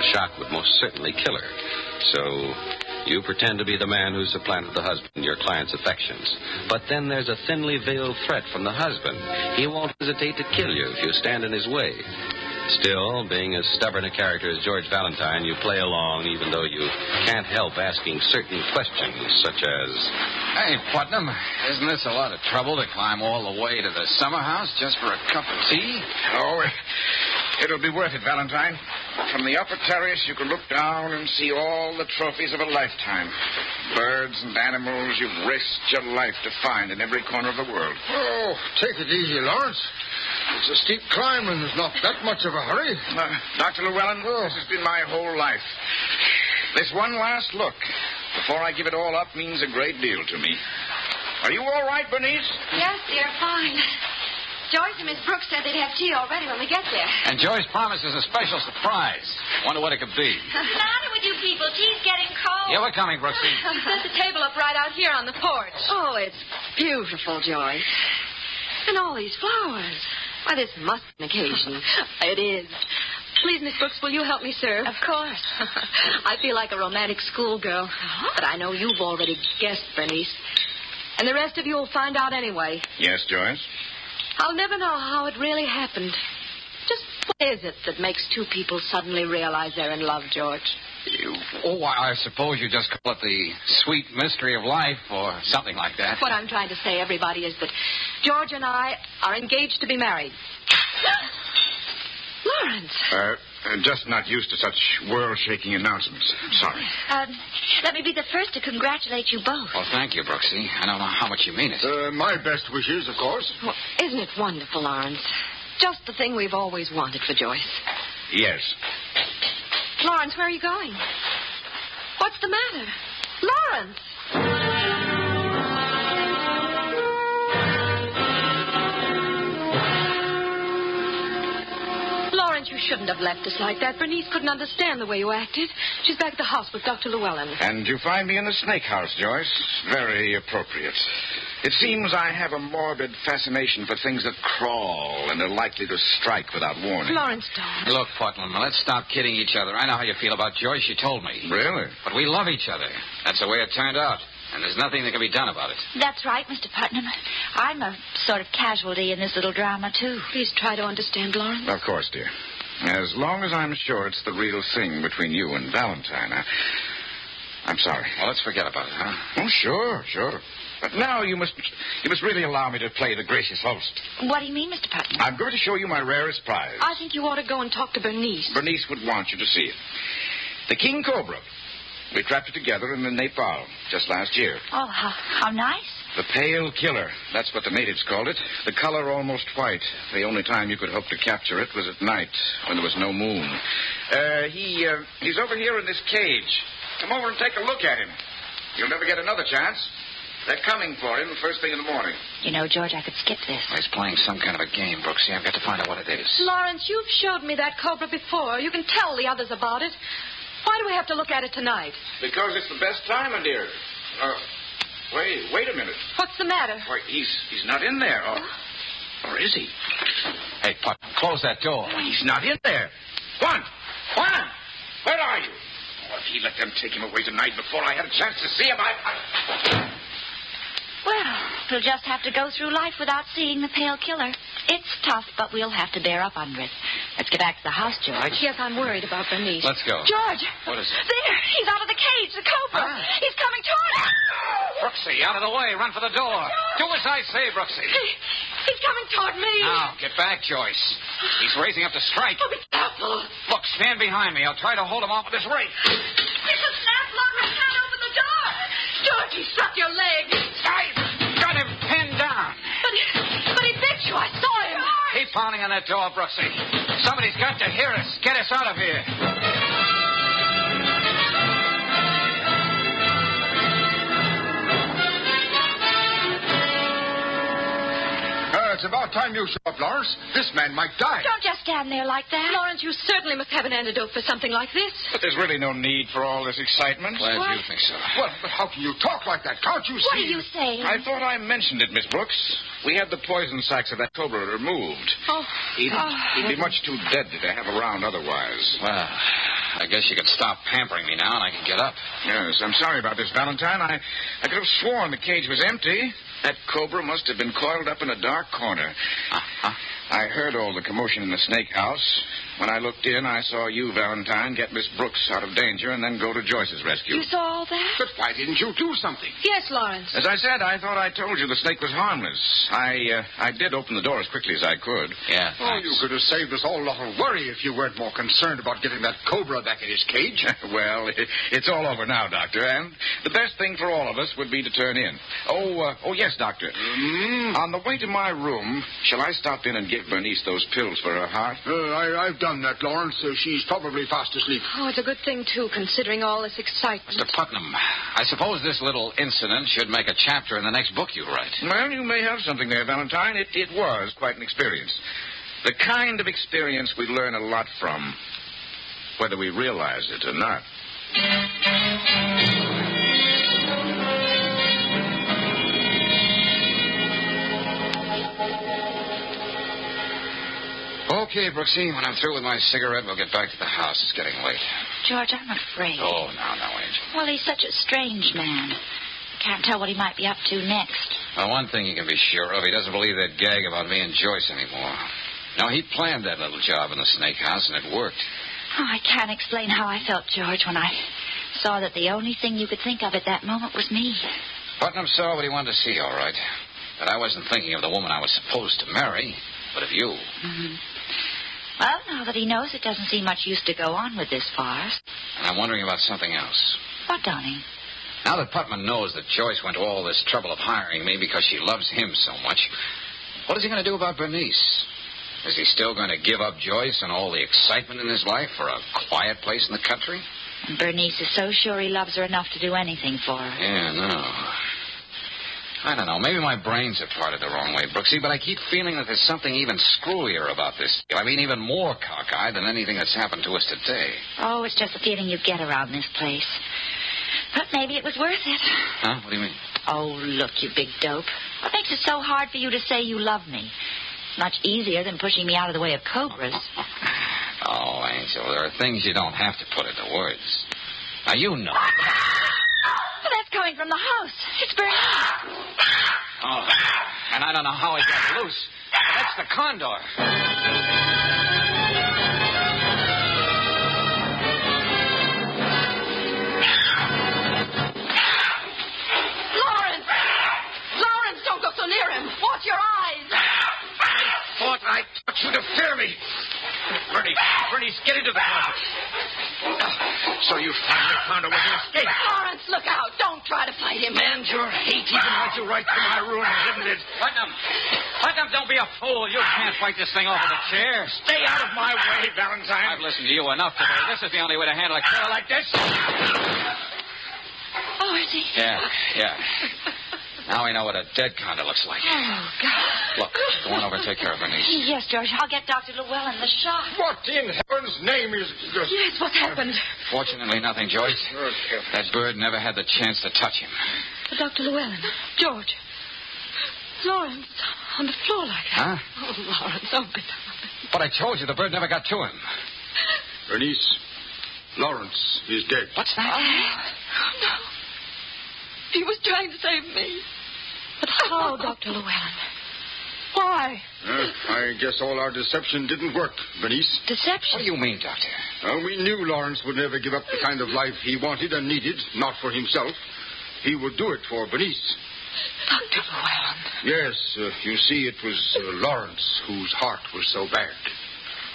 The shock would most certainly kill her. So you pretend to be the man who supplanted the husband in your client's affections. But then there's a thinly veiled threat from the husband. He won't hesitate to kill you if you stand in his way. Still, being as stubborn a character as George Valentine, you play along even though you can't help asking certain questions, such as... Hey, Putnam, isn't this a lot of trouble to climb all the way to the summer house just for a cup of tea? Oh, it'll be worth it, Valentine. From the upper terrace, you can look down and see all the trophies of a lifetime. Birds and animals you've risked your life to find in every corner of the world. Oh, take it easy, Lawrence. It's a steep climb, and there's not that much of a hurry. Dr. Llewellyn, this has been my whole life. This one last look before I give it all up means a great deal to me. Are you all right, Bernice? Yes, dear, fine. Joyce and Miss Brooks said they'd have tea all ready when we get there. And Joyce promises a special surprise. Wonder what it could be. What's the matter with you people? Tea's getting cold. Yeah, we're coming, Brooksy. We set the table up right out here on the porch. Oh, it's beautiful, Joyce. And all these flowers. Why, this must be an occasion. It is. Please, Miss Brooks, will you help me serve? Of course. I feel like a romantic schoolgirl. But I know you've already guessed, Bernice. And the rest of you will find out anyway. Yes, Joyce? I'll never know how it really happened. Just what is it that makes two people suddenly realize they're in love, George? I suppose you just call it the sweet mystery of life or something like that. What I'm trying to say, everybody, is that George and I are engaged to be married. Lawrence. Just not used to such world-shaking announcements. Sorry. Let me be the first to congratulate you both. Well, thank you, Brooksy. I don't know how much you mean it. My best wishes, of course. Well, isn't it wonderful, Lawrence? Just the thing we've always wanted for Joyce. Yes. Lawrence, where are you going? What's the matter? Lawrence! Lawrence, you shouldn't have left us like that. Bernice couldn't understand the way you acted. She's back at the house with Dr. Llewellyn. And you find me in the snake house, Joyce. Very appropriate. It seems I have a morbid fascination for things that crawl and are likely to strike without warning. Lawrence, don't. Look, Putnam, let's stop kidding each other. I know how you feel about Joyce. You told me. Really? But we love each other. That's the way it turned out. And there's nothing that can be done about it. That's right, Mr. Putnam. I'm a sort of casualty in this little drama, too. Please try to understand, Lawrence. Of course, dear. As long as I'm sure it's the real thing between you and Valentine, I'm sorry. Well, let's forget about it, huh? Oh, sure. But now you must really allow me to play the gracious host. What do you mean, Mr. Putnam? I'm going to show you my rarest prize. I think you ought to go and talk to Bernice. Bernice would want you to see it. The king cobra. We trapped it together in Nepal just last year. Oh, how nice. The pale killer. That's what the natives called it. The color almost white. The only time you could hope to capture it was at night when there was no moon. He's over here in this cage. Come over and take a look at him. You'll never get another chance. They're coming for him first thing in the morning. You know, George, I could skip this. He's playing some kind of a game, Brooksy. I've got to find out what it is. Lawrence, you've showed me that cobra before. You can tell the others about it. Why do we have to look at it tonight? Because it's the best time, my dear. Wait a minute. What's the matter? Why, he's not in there. Or is he? Hey, Putnam, close that door. Why, he's not in there. Juan! Where are you? Oh, if he let them take him away tonight before I had a chance to see him, Well, we'll just have to go through life without seeing the pale killer. It's tough, but we'll have to bear up under it. Let's get back to the house, George. Yes, I'm worried about Bernice. Let's go. George! What is it? There! He's out of the cage, the cobra! Ah. He's coming toward us! Brooksy, out of the way. Run for the door. Do as I say, Brooksy. He's coming toward me. Now, get back, Joyce. He's raising up to strike. Oh, be careful. Look, stand behind me. I'll try to hold him off with this rake. It's a snap lock. I can't open the door. George, he struck your leg. I got him pinned down. But he bit you. I saw him. Keep pounding on that door, Brooksy. Somebody's got to hear us. Get us out of here. It's about time you show up, Lawrence. This man might die. Don't just stand there like that. Lawrence, you certainly must have an antidote for something like this. But there's really no need for all this excitement. Glad you think so. Well, but how can you talk like that? Can't you see? What are you saying? I thought I mentioned it, Miss Brooks. We had the poison sacs of that cobra removed. Oh. He'd be much too dead to have around otherwise. Well, I guess you could stop pampering me now and I can get up. Yes, I'm sorry about this, Valentine. I could have sworn the cage was empty. That cobra must have been coiled up in a dark corner. I heard all the commotion in the snake house. When I looked in, I saw you, Valentine, get Miss Brooks out of danger and then go to Joyce's rescue. You saw all that? But why didn't you do something? Yes, Lawrence. As I said, I thought I told you the snake was harmless. I did open the door as quickly as I could. Yeah, Oh, you could have saved us all a lot of worry if you weren't more concerned about getting that cobra back in his cage. Well, it's all over now, Doctor, and the best thing for all of us would be to turn in. Oh, yes, Doctor. On the way to my room, shall I stop in and give Bernice those pills for her heart? I've done that, Lawrence. She's probably fast asleep. Oh, it's a good thing, too, considering all this excitement. Mr. Putnam, I suppose this little incident should make a chapter in the next book you write. Well, you may have something there, Valentine. It was quite an experience. The kind of experience we learn a lot from, whether we realize it or not. Okay, Brooksy, when I'm through with my cigarette, we'll get back to the house. It's getting late. George, I'm afraid. Oh, no, Angel. Well, he's such a strange man. Can't tell what he might be up to next. Well, one thing you can be sure of, he doesn't believe that gag about me and Joyce anymore. No, he planned that little job in the snake house, and it worked. Oh, I can't explain how I felt, George, when I saw that the only thing you could think of at that moment was me. Putnam saw what he wanted to see, all right. But I wasn't thinking of the woman I was supposed to marry, but of you. Mm-hmm. Well, now that he knows, it doesn't seem much use to go on with this farce. And I'm wondering about something else. What, darling? Now that Putnam knows that Joyce went to all this trouble of hiring me because she loves him so much, what is he going to do about Bernice? Is he still going to give up Joyce and all the excitement in his life for a quiet place in the country? And Bernice is so sure he loves her enough to do anything for her. Yeah, no. I don't know. Maybe my brains are parted the wrong way, Brooksy, but I keep feeling that there's something even screwier about this. I mean, even more cockeyed than anything that's happened to us today. Oh, it's just the feeling you get around this place. But maybe it was worth it. Huh? What do you mean? Oh, look, you big dope. What makes it so hard for you to say you love me? It's much easier than pushing me out of the way of cobras. Oh, Angel, there are things you don't have to put into words. Now, you know. Well, that's coming from the house. It's Bernice. Oh, and I don't know how he got loose. That's the condor. Lawrence, don't go so near him. Watch your eyes. Thought I taught you to fear me. Bernice, get into the closet. So you finally found a way to escape. Lawrence, look out. Don't try to fight him. And your hate even led you right to my room, didn't it? Putnam, don't be a fool. You can't fight this thing off with a chair. Stay out of my way, Valentine. I've listened to you enough today. This is the only way to handle a killer like this. Oh, is he? Yeah. Now we know what a dead condor looks like. Oh, God. Look, go on over and take care of Bernice. Yes, George. I'll get Dr. Llewellyn the shot. What in heaven's name is this? Yes, what happened? Fortunately, nothing, Joyce. That bird never had the chance to touch him. Dr. Llewellyn. George. Lawrence, on the floor like that. Huh? Oh, Lawrence, don't be... But I told you the bird never got to him. Bernice, Lawrence is dead. What's that? Oh, no. He was trying to save me. But how, Dr. Llewellyn? Why? I guess all our deception didn't work, Bernice. Deception? What do you mean, Doctor? We knew Lawrence would never give up the kind of life he wanted and needed, not for himself. He would do it for Bernice. Dr. Llewellyn. Yes, you see, it was Lawrence whose heart was so bad.